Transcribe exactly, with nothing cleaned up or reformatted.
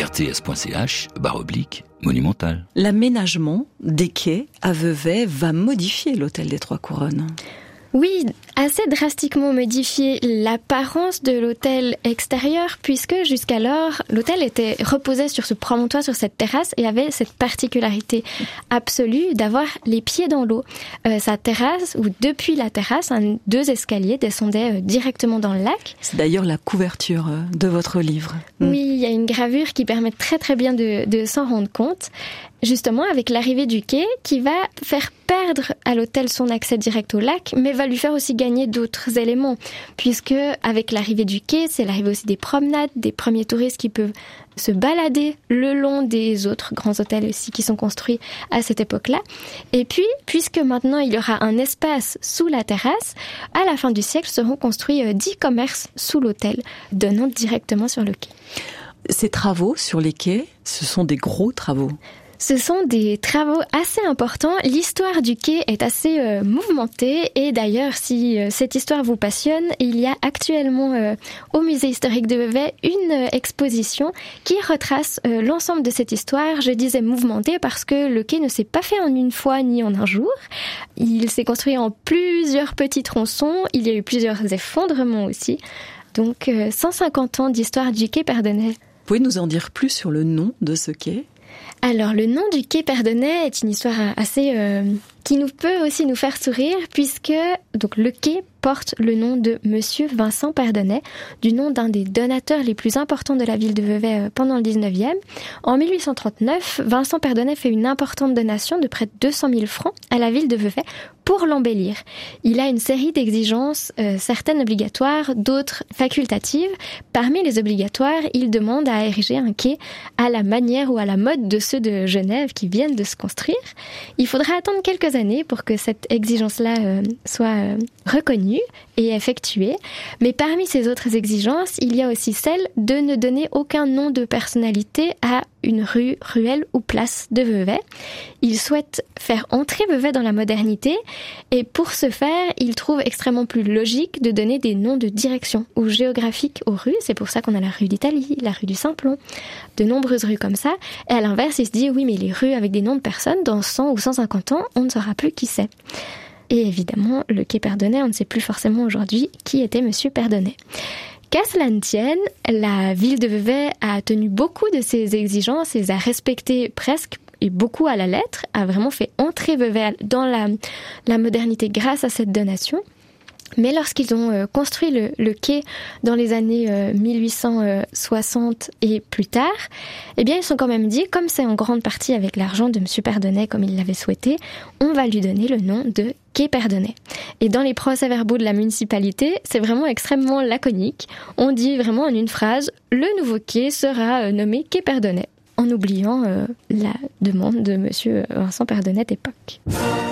r t s point c h barre oblique monumental. L'aménagement des quais à Vevey va modifier l'hôtel des Trois Couronnes. Oui, assez drastiquement modifié l'apparence de l'hôtel extérieur, puisque jusqu'alors, l'hôtel était reposé sur ce promontoire, sur cette terrasse, et avait cette particularité absolue d'avoir les pieds dans l'eau. Euh, sa terrasse, ou depuis la terrasse, un, deux escaliers descendaient euh, directement dans le lac. C'est d'ailleurs la couverture euh, de votre livre. Oui, il y a une gravure qui permet très très bien de, de s'en rendre compte. Justement, avec l'arrivée du quai, qui va faire perdre à l'hôtel son accès direct au lac, mais va lui faire aussi gagner d'autres éléments, puisque avec l'arrivée du quai, c'est l'arrivée aussi des promenades, des premiers touristes qui peuvent se balader le long des autres grands hôtels aussi qui sont construits à cette époque-là. Et puis, puisque maintenant il y aura un espace sous la terrasse, à la fin du siècle seront construits dix commerces sous l'hôtel, donnant directement sur le quai. Ces travaux sur les quais, ce sont des gros travaux. Ce sont des travaux assez importants. L'histoire du quai est assez euh, mouvementée et d'ailleurs, si euh, cette histoire vous passionne, il y a actuellement euh, au Musée historique de Vevey une euh, exposition qui retrace euh, l'ensemble de cette histoire. Je disais mouvementée parce que le quai ne s'est pas fait en une fois ni en un jour. Il s'est construit en plusieurs petits tronçons. Il y a eu plusieurs effondrements aussi. Donc, euh, cent cinquante ans d'histoire du quai Perdonnet. Vous pouvez nous en dire plus sur le nom de ce quai ? Alors, le nom du quai Perdonnet est une histoire assez euh, qui nous peut aussi nous faire sourire, puisque donc le quai porte le nom de Monsieur Vincent Perdonnet, du nom d'un des donateurs les plus importants de la ville de Vevey pendant le dix-neuvième. En mille huit cent trente-neuf, Vincent Perdonnet fait une importante donation de près de deux cent mille francs à la ville de Vevey pour l'embellir. Il a une série d'exigences, euh, certaines obligatoires, d'autres facultatives. Parmi les obligatoires, il demande à ériger un quai à la manière ou à la mode de ceux de Genève qui viennent de se construire. Il faudra attendre quelques années pour que cette exigence-là euh, soit euh, reconnue et effectuée. Mais parmi ces autres exigences, il y a aussi celle de ne donner aucun nom de personnalité à une rue, ruelle ou place de Vevey. Il souhaite faire entrer Vevey dans la modernité et pour ce faire, il trouve extrêmement plus logique de donner des noms de direction ou géographiques aux rues. C'est pour ça qu'on a la rue d'Italie, la rue du Simplon, de nombreuses rues comme ça. Et à l'inverse, il se dit oui, mais les rues avec des noms de personnes, dans cent ou cent cinquante ans, on ne saura plus qui c'est. Et évidemment, le quai Perdonnet, on ne sait plus forcément aujourd'hui qui était Monsieur Perdonnet. Qu'à cela ne tienne, la ville de Vevey a tenu beaucoup de ses exigences et les a respectées presque et beaucoup à la lettre, a vraiment fait entrer Vevey dans la, la modernité grâce à cette donation. Mais lorsqu'ils ont euh, construit le, le quai dans les années euh, mille huit cent soixante et plus tard, eh bien ils se sont quand même dit, comme c'est en grande partie avec l'argent de Monsieur Perdonnet comme il l'avait souhaité, on va lui donner le nom de quai Perdonnet. Et dans les procès-verbaux de la municipalité, c'est vraiment extrêmement laconique. On dit vraiment en une phrase, le nouveau quai sera euh, nommé quai Perdonnet, en oubliant euh, la demande de Monsieur Vincent Perdonnet d'époque.